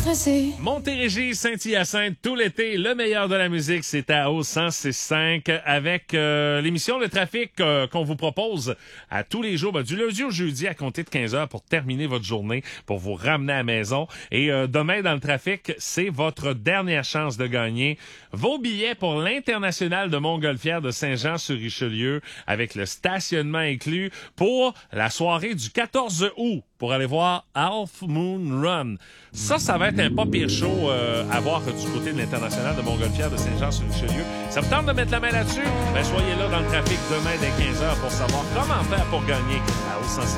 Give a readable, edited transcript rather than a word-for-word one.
stressé. Montérégie, Saint-Hyacinthe, tout l'été, le meilleur de la musique, c'est à au 106.5 avec l'émission Le Trafic qu'on vous propose à tous les jours, du lundi au jeudi à compter de 15h pour terminer votre journée, pour vous ramener à la maison. Et demain, dans le trafic, c'est votre dernière chance de gagner vos billets pour l'International de Montgolfière de Saint-Jean-sur-Richelieu avec le stationnement inclus pour la soirée du 14 août pour aller voir Half Moon Run. Ça va être un pas pire show à voir du côté de l'International de Montgolfière de Saint-Jean-sur-Richelieu. Ça vous tente de mettre la main là-dessus? Soyez là dans le trafic demain dès 15h pour savoir comment faire pour gagner à au 106.